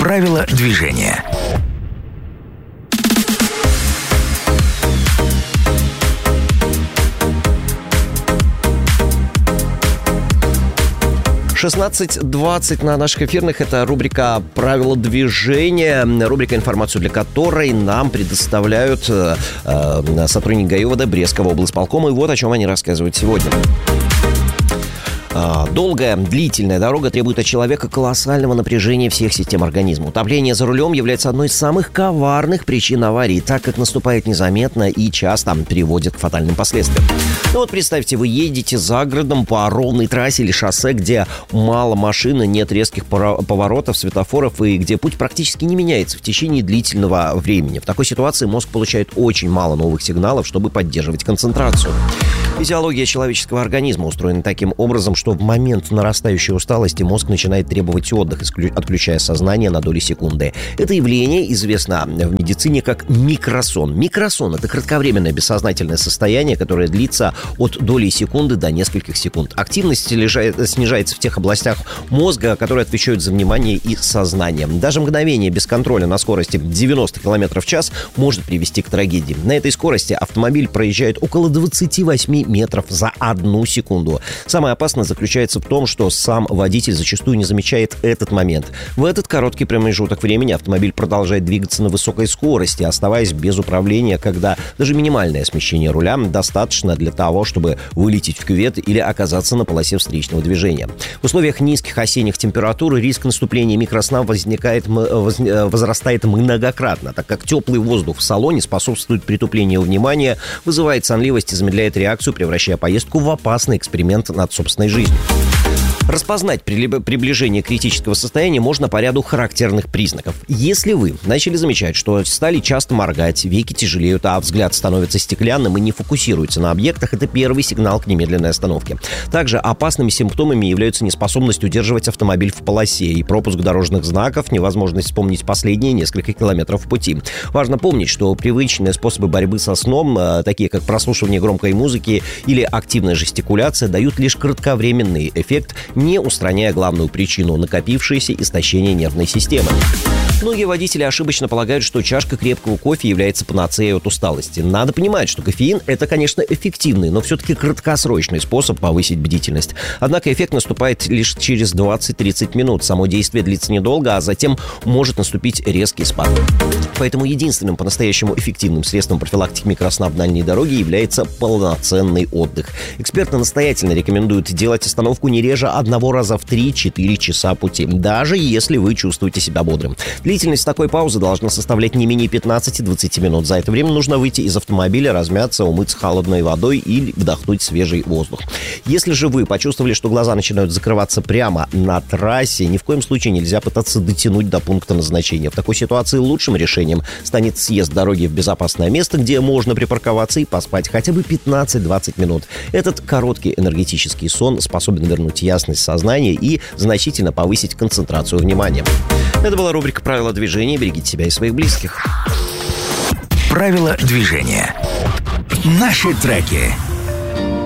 Правила движения. «16:20» на наших эфирных. Это рубрика «Правила движения». Рубрика, информацию для которой нам предоставляют сотрудники ГАИ Брестского облсполкома. И вот о чем они рассказывают сегодня. Долгая, длительная дорога требует от человека колоссального напряжения всех систем организма. Утопление за рулем является одной из самых коварных причин аварий, так как наступает незаметно и часто приводит к фатальным последствиям. Ну вот представьте, вы едете за городом по ровной трассе или шоссе, где мало машин, нет резких поворотов, светофоров и где путь практически не меняется в течение длительного времени. В такой ситуации мозг получает очень мало новых сигналов, чтобы поддерживать концентрацию. Физиология человеческого организма устроена таким образом, что в момент нарастающей усталости мозг начинает требовать отдых, отключая сознание на доли секунды. Это явление известно в медицине как микросон. Микросон – это кратковременное бессознательное состояние, которое длится от доли секунды до нескольких секунд. Активность снижается в тех областях мозга, которые отвечают за внимание и сознание. Даже мгновение без контроля на скорости 90 км в час может привести к трагедии. На этой скорости автомобиль проезжает около 28 метров за 1 секунду. Самое опасное заключается в том, что сам водитель зачастую не замечает этот момент. В этот короткий промежуток времени автомобиль продолжает двигаться на высокой скорости, оставаясь без управления, когда даже минимальное смещение руля достаточно для того, чтобы вылететь в кювет или оказаться на полосе встречного движения. В условиях низких осенних температур риск наступления микросна возрастает многократно, так как теплый воздух в салоне способствует притуплению внимания, вызывает сонливость и замедляет реакцию, превращая поездку в опасный эксперимент над собственной жизнью. Распознать приближение критического состояния можно по ряду характерных признаков. Если вы начали замечать, что стали часто моргать, веки тяжелеют, а взгляд становится стеклянным и не фокусируется на объектах, это первый сигнал к немедленной остановке. Также опасными симптомами являются неспособность удерживать автомобиль в полосе и пропуск дорожных знаков, невозможность вспомнить последние несколько километров пути. Важно помнить, что привычные способы борьбы со сном, такие как прослушивание громкой музыки или активная жестикуляция, дают лишь кратковременный эффект, не устраняя главную причину – накопившееся истощение нервной системы. Многие водители ошибочно полагают, что чашка крепкого кофе является панацеей от усталости. Надо понимать, что кофеин – это, конечно, эффективный, но все-таки краткосрочный способ повысить бдительность. Однако эффект наступает лишь через 20-30 минут. Само действие длится недолго, а затем может наступить резкий спад. Поэтому единственным по-настоящему эффективным средством профилактики микросна в дальней дороге является полноценный отдых. Эксперты настоятельно рекомендуют делать остановку не реже 1 раза в 3-4 часа пути, даже если вы чувствуете себя бодрым. Длительность такой паузы должна составлять не менее 15-20 минут. За это время нужно выйти из автомобиля, размяться, умыться холодной водой или вдохнуть свежий воздух. Если же вы почувствовали, что глаза начинают закрываться прямо на трассе, ни в коем случае нельзя пытаться дотянуть до пункта назначения. В такой ситуации лучшим решением станет съезд дороги в безопасное место, где можно припарковаться и поспать хотя бы 15-20 минут. Этот короткий энергетический сон способен вернуть ясность сознания и значительно повысить концентрацию внимания. Это была рубрика «Правила движения». Берегите себя и своих близких. Правила движения. Наши треки.